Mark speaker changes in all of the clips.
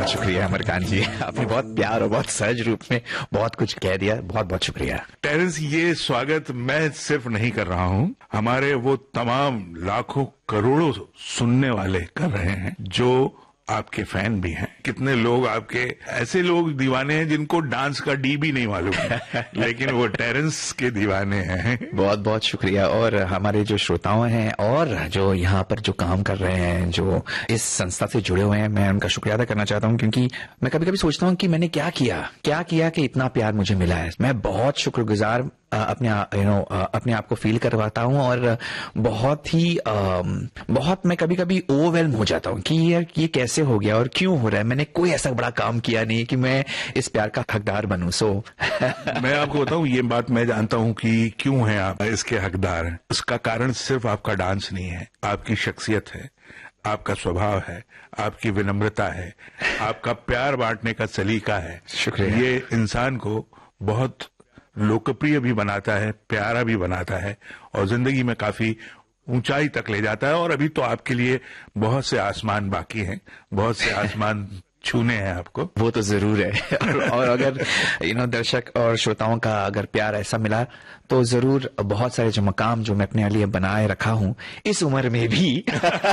Speaker 1: शुक्रिया अमरकांत जी, आपने बहुत प्यार और बहुत सहज रूप में बहुत कुछ कह दिया, बहुत बहुत शुक्रिया।
Speaker 2: टेरेंस, ये स्वागत मैं सिर्फ नहीं कर रहा हूँ, हमारे वो तमाम लाखों करोड़ों सुनने वाले कर रहे हैं जो आपके फैन भी हैं। कितने लोग आपके ऐसे लोग दीवाने हैं जिनको डांस का डी भी नहीं मालूम है लेकिन वो टेरेंस के दीवाने हैं।
Speaker 1: बहुत बहुत शुक्रिया। और हमारे जो श्रोताओं हैं और जो यहाँ पर जो काम कर रहे हैं, जो इस संस्था से जुड़े हुए हैं, मैं उनका शुक्रिया अदा करना चाहता हूँ, क्योंकि मैं कभी कभी सोचता हूँ कि मैंने क्या किया कि इतना प्यार मुझे मिला है। मैं बहुत शुक्रगुजार अपने आप को फील करवाता हूँ और बहुत मैं कभी कभी ओवरवेल्म हो जाता हूँ कि यार ये कैसे हो गया और क्यों हो रहा है। मैंने कोई ऐसा बड़ा काम किया नहीं कि मैं इस प्यार का हकदार बनूं।
Speaker 2: मैं आपको बताऊं, ये बात मैं जानता हूं कि क्यों है आप इसके हकदार। उसका कारण सिर्फ आपका डांस नहीं है, आपकी शख्सियत है, आपका स्वभाव है, आपकी विनम्रता है, आपका प्यार बांटने का सलीका है।
Speaker 1: शुक्रिया।
Speaker 2: ये इंसान को बहुत लोकप्रिय भी बनाता है, प्यारा भी बनाता है और जिंदगी में काफी ऊंचाई तक ले जाता है। और अभी तो आपके लिए बहुत से आसमान बाकी हैं, बहुत से आसमान छूने हैं आपको।
Speaker 1: वो तो जरूर है और अगर दर्शक और श्रोताओं का अगर प्यार ऐसा मिला तो जरूर बहुत सारे जो मकाम जो मैं अपने लिए बनाए रखा हूं इस उम्र में भी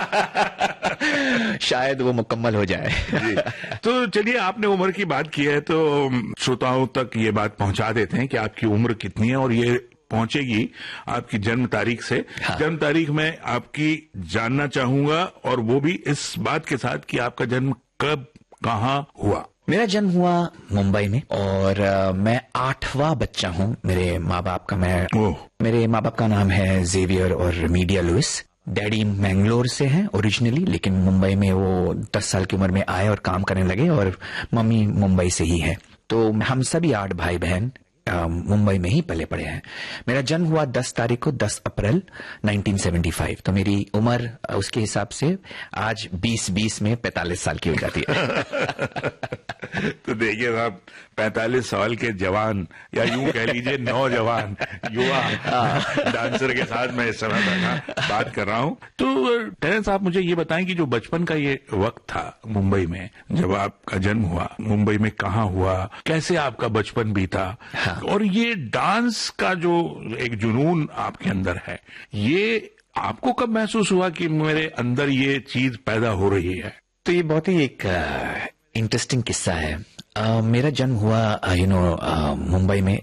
Speaker 1: शायद वो मुकम्मल हो जाए।
Speaker 2: जी। तो चलिए, आपने उम्र की बात की है तो श्रोताओं तक ये बात पहुंचा देते हैं कि आपकी उम्र कितनी है और ये पहुंचेगी आपकी जन्म तारीख से। हाँ। जन्म तारीख में आपकी जानना चाहूंगा और वो भी इस बात के साथ कि आपका जन्म कब कहाँ हुआ।
Speaker 1: मेरा जन्म हुआ मुंबई में और मैं 8वां बच्चा हूँ मेरे माँ बाप का। मेरे माँ बाप का नाम है जेवियर और रेमीडिया लुइस। डैडी मैंगलोर से हैं ओरिजिनली, लेकिन मुंबई में वो 10 साल की उम्र में आए और काम करने लगे और मम्मी मुंबई से ही है। तो हम सभी 8 भाई बहन मुंबई में ही पले पड़े हैं। मेरा जन्म हुआ 10 तारीख को 10 अप्रैल 1975। तो मेरी उम्र उसके हिसाब से आज 20 में 45 साल की हो जाती है।
Speaker 2: तो देखिए साहब, 45 साल के जवान या यूं कह लीजिए नौजवान युवा डांसर के साथ मैं इस समय बैठा बात कर रहा हूं। तो टेरेंस, आप मुझे ये बताएं कि जो बचपन का ये वक्त था मुंबई में, जब आपका जन्म हुआ, मुंबई में कहाँ हुआ, कैसे आपका बचपन बीता। हाँ। और ये डांस का जो एक जुनून आपके अंदर है, ये आपको कब महसूस हुआ कि मेरे अंदर ये चीज पैदा हो रही है?
Speaker 1: तो ये बहुत ही एक इंटरेस्टिंग किस्सा है। मेरा जन्म हुआ मुंबई में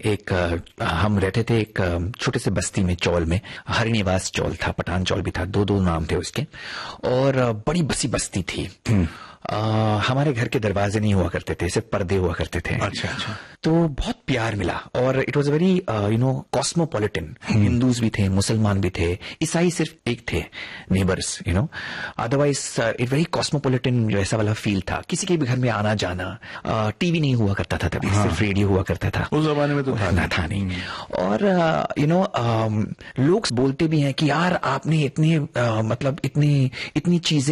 Speaker 1: हम रहते थे एक छोटे से बस्ती में, चौल में। हरिनिवास चौल था, पठान चौल भी था, दो नाम थे उसके। और बड़ी बसी बस्ती थी। हमारे घर के दरवाजे नहीं हुआ करते थे, सिर्फ पर्दे हुआ करते थे।
Speaker 2: अच्छा।
Speaker 1: तो बहुत प्यार मिला और it was very cosmopolitan. Hindus भी थे, मुसलमान भी थे, ईसाई सिर्फ एक थे neighbours, otherwise it very cosmopolitan ऐसा वाला फील था। किसी के भी घर में आना जाना। टीवी नहीं हुआ करता था तभी। हाँ। सिर्फ रेडियो हुआ करता था
Speaker 2: उस जमाने में, तो
Speaker 1: था नहीं। और लोग बोलते भी हैं कि यार आपने इतनी चीजें